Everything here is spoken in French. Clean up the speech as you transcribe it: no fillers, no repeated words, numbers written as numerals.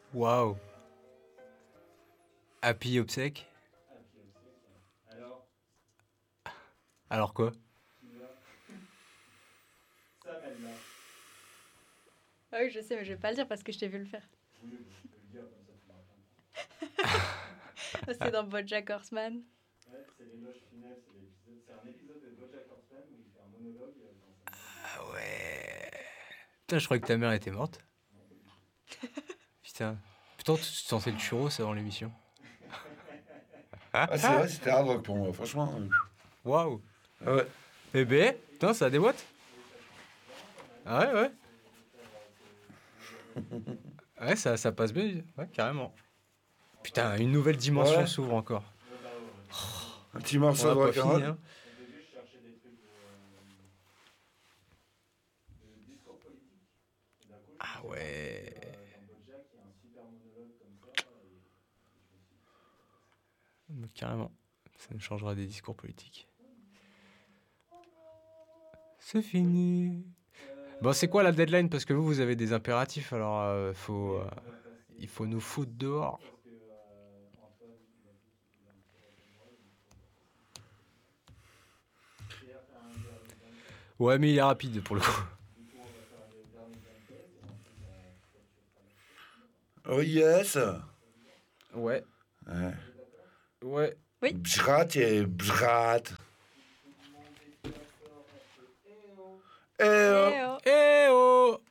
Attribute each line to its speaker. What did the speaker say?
Speaker 1: Waouh. Happy obsèque.
Speaker 2: Alors,
Speaker 1: Alors quoi?
Speaker 2: qui l'a Sam, elle l'a.
Speaker 3: Ah oui, je sais, mais je vais pas le dire parce que je t'ai vu le faire.
Speaker 2: Oui, bon, je peux le dire comme ça, tu m'as
Speaker 3: C'est dans BoJack Horseman.
Speaker 2: Ouais, c'est l'éloge final, c'est un épisode de BoJack Horseman où il fait un monologue dans sa maison.
Speaker 1: Ah ouais. Putain, je croyais que ta mère était morte.
Speaker 2: Non, pas du tout.
Speaker 1: Putain. Putain, tu sentais le churros avant l'émission.
Speaker 4: Ah, c'est vrai, c'était hard rock pour moi, franchement.
Speaker 1: Waouh.
Speaker 4: Ah ouais.
Speaker 1: Eh ben, putain, ça a des boîtes. Ah ouais, ouais. Ouais, ça passe bien. Ouais, carrément. Putain, une nouvelle dimension
Speaker 4: Ouais.
Speaker 1: s'ouvre encore.
Speaker 2: Ouais, bah ouais.
Speaker 4: Un petit
Speaker 1: On
Speaker 4: morceau
Speaker 1: n'a
Speaker 4: de
Speaker 1: pas
Speaker 4: rock and
Speaker 1: fini,
Speaker 4: roll.
Speaker 1: hein.
Speaker 2: Au début, je cherchais des trucs de discours politique. Et d'un coup, je me
Speaker 1: Ah
Speaker 2: suis
Speaker 1: ouais.
Speaker 2: rendu compte que, dans BoJack, il y a un super monologue comme ça. Et je me suis dit,
Speaker 1: Carrément. Ça nous changera des discours politiques. C'est fini. Bon, c'est quoi la deadline? Parce que vous avez des impératifs, alors il faut nous foutre dehors.
Speaker 2: parce que Antoine, il a dit qu'il voulait un petit rock'n'roll, donc il faut faire un dernier blind test.
Speaker 1: Ouais, mais il est rapide pour le coup.
Speaker 2: Du coup, on va faire un dernier blind test et ensuite, toi, tu feras la suite.
Speaker 4: Oh yes.
Speaker 1: Ouais.
Speaker 4: Ouais.
Speaker 1: Ouais.
Speaker 3: Oui.
Speaker 4: Bjrat et bjrat.
Speaker 2: Tout le monde est d'accord, elle fait, eh oh.
Speaker 4: Eh oh.
Speaker 3: Eh oh.
Speaker 1: Eh oh!